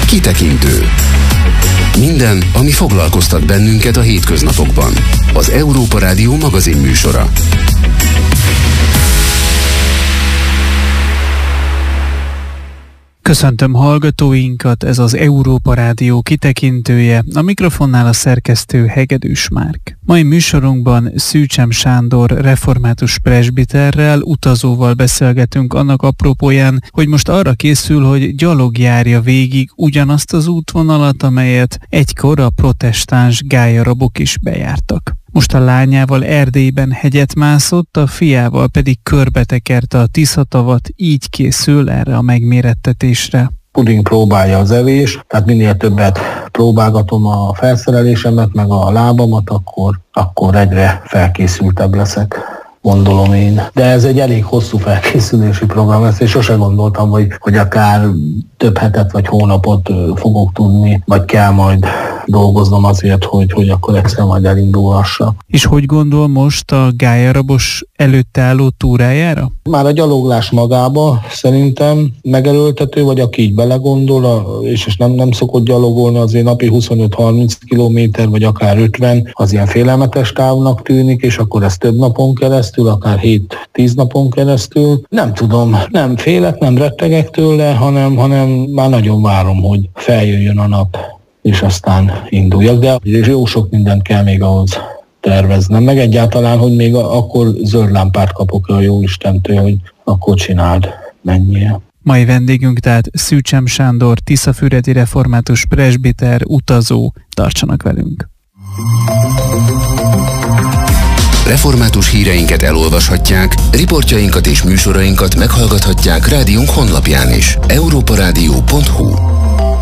Kitekintő. Minden, ami foglalkoztat bennünket a hétköznapokban. Az Európa Rádió magazin műsora. Köszöntöm hallgatóinkat, ez az Európa Rádió kitekintője, a mikrofonnál a szerkesztő Hegedűs Márk. Mai műsorunkban Szűcsem Sándor református presbiterrel, utazóval beszélgetünk annak apropóján, hogy most arra készül, hogy gyalog járja végig ugyanazt az útvonalat, amelyet egykor a protestáns gályarabok is bejártak. Most a lányával Erdélyben hegyet mászott, a fiával pedig körbetekerte a Tiszatavat, így készül erre a megmérettetésre. Puding próbálja az evés, tehát minél többet próbálgatom a felszerelésemet, meg a lábamat, akkor egyre felkészültebb leszek, gondolom én. De ez egy elég hosszú felkészülési program lesz, és sose gondoltam, hogy akár több hetet vagy hónapot fogok tudni, vagy kell majd dolgoznom azért, hogy akkor egyszer majd elindulhassak. És hogy gondol most a gályarabos előtte álló túrájára? Már a gyaloglás magába szerintem megerőltető, vagy aki így belegondol, és nem szokott gyalogolni, azért napi 25-30 kilométer, vagy akár 50, az ilyen félelmetes távnak tűnik, és akkor ez több napon keresztül, akár 7-10 napon keresztül. Nem tudom, nem félek, nem rettegek tőle, hanem már nagyon várom, hogy feljöjjön a nap, és aztán induljak, de jó sok mindent kell még ahhoz terveznem, meg egyáltalán, hogy még akkor zöld lámpát kapok a Jóistentől, hogy akkor csináld, menjél. Mai vendégünk tehát Szűcsem Sándor, tiszafüredi református presbiter, utazó. Tartsanak velünk! Református híreinket elolvashatják, riportjainkat és műsorainkat meghallgathatják rádiónk honlapján is. europarádió.hu